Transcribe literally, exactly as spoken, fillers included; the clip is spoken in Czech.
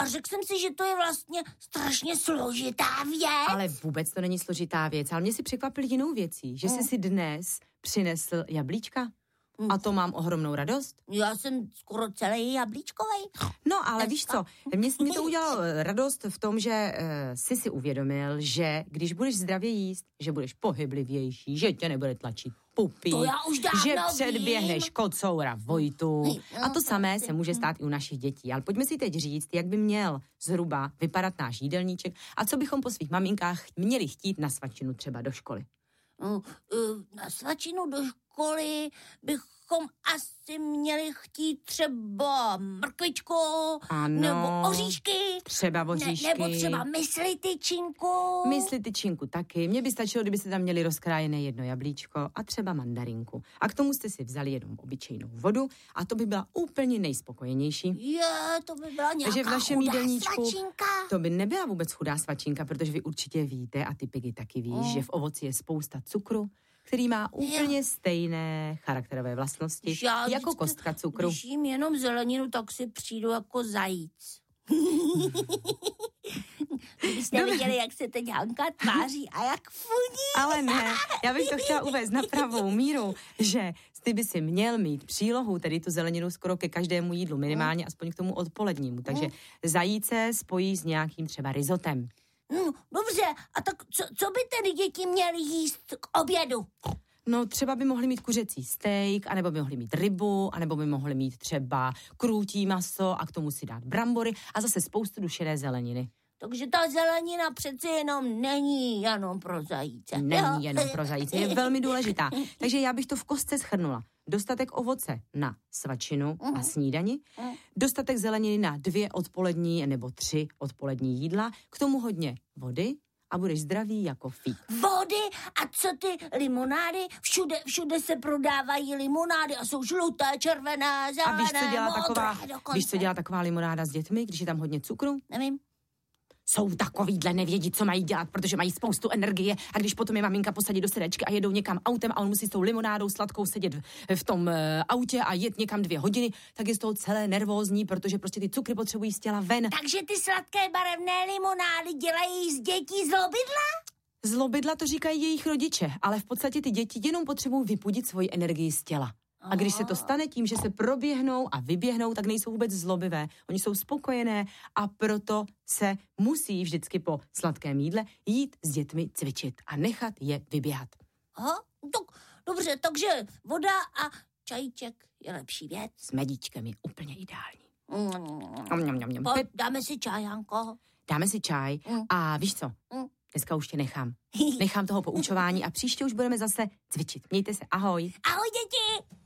a řekl jsem si, že to je vlastně strašně složitá věc. Ale vůbec to není složitá věc, ale mě si překvapil jinou věcí, že jsi si dnes přinesl jablíčka. A to mám ohromnou radost. Já jsem skoro celý jablíčkovej. No, ale víš co, mě, mě to udělalo radost v tom, že uh, jsi si uvědomil, že když budeš zdravě jíst, že budeš pohyblivější, že tě nebude tlačit pupí, že předběhneš vím. kocoura Vojtu. A to samé se může stát i u našich dětí. Ale pojďme si teď říct, jak by měl zhruba vypadat náš jídelníček a co bychom po svých maminkách měli chtít na svačinu třeba do školy. No, na svačinu do školy bychom asi měli chtít třeba mrkvičku, ano, nebo oříšky, třeba oříšky, ne, nebo třeba mysli tyčinku. Mysli tyčinku taky. Mně by stačilo, kdybyste tam měli rozkrájené jedno jablíčko a třeba mandarinku. A k tomu jste si vzali jenom obyčejnou vodu a to by byla úplně nejspokojenější. Je, to by byla nějaká Takže v našem chudá jídelníčku svačinka. To by nebyla vůbec chudá svačinka, protože vy určitě víte a ty Pigy taky víš, mm. že v ovoci je spousta cukru, který má úplně stejné charakterové vlastnosti, já jako vždycky, kostka cukru. Když jím jenom zeleninu, tak si přijdu jako zajíc. Kdybyste Dobre. viděli, jak se teď Hanka tváří a jak funí. Ale ne, já bych to chtěla uvést na pravou míru, že ty by si měl mít přílohu, tedy tu zeleninu skoro ke každému jídlu, minimálně aspoň k tomu odpolednímu. Takže zajíce spojí s nějakým třeba rizotem. No, dobře, a tak co, co by tedy děti měly jíst k obědu? No třeba by mohli mít kuřecí steak, anebo by mohli mít rybu, anebo by mohli mít třeba krůtí maso a k tomu si dát brambory a zase spoustu dušené zeleniny. Takže ta zelenina přeci jenom není jenom pro zajíce. Není jenom pro zajíce, je velmi důležitá. Takže já bych to v kostce shrnula. Dostatek ovoce na svačinu a snídani, dostatek zeleniny na dvě odpolední nebo tři odpolední jídla, k tomu hodně vody a budeš zdravý jako fík. Vody? A co ty limonády? Všude, všude se prodávají limonády a jsou žluté, červené, zelené, a víš, co dělá modré taková, dokonce. víš, co dělá taková limonáda s dětmi, když je tam hodně cukru? Nevím. Jsou takovýhle, nevědí, co mají dělat, protože mají spoustu energie a když potom je maminka posadí do sedačky a jedou někam autem a on musí s tou limonádou sladkou sedět v, v tom uh, autě a jet někam dvě hodiny, tak je z toho celé nervózní, protože prostě ty cukry potřebují z těla ven. Takže ty sladké barevné limonády dělají z dětí zlobidla? Zlobidla to říkají jejich rodiče, ale v podstatě ty děti jenom potřebují vypudit svoji energii z těla. A když se to stane tím, že se proběhnou a vyběhnou, tak nejsou vůbec zlobivé. Oni jsou spokojené a proto se musí vždycky po sladkém jídle jít s dětmi cvičit a nechat je vyběhat. Aha, tak, dobře, takže voda a čajíček je lepší věc. S medíčkem je úplně ideální. Mm. Njam, njam, njam. Pojď, dáme si čaj, Janko. Dáme si čaj mm. a víš co? Mm. Dneska už tě nechám. Nechám toho poučování a příště už budeme zase cvičit. Mějte se, ahoj. Ahoj, děti.